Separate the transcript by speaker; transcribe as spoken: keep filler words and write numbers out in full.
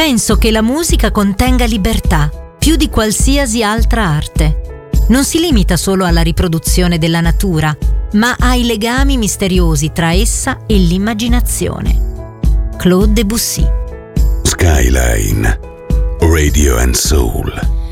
Speaker 1: Penso che la musica contenga libertà, più di qualsiasi altra arte. Non si limita solo alla riproduzione della natura, ma ai legami misteriosi tra essa e l'immaginazione. Claude Debussy.
Speaker 2: Skyline, Radio and Soul.